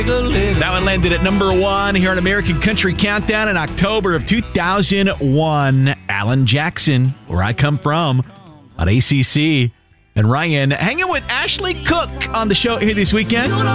That one landed at number 1 here on American Country Countdown in October of 2001. Alan Jackson, Where I Come From, on ACC. And Ryan hanging with Ashley Cook on the show here this weekend.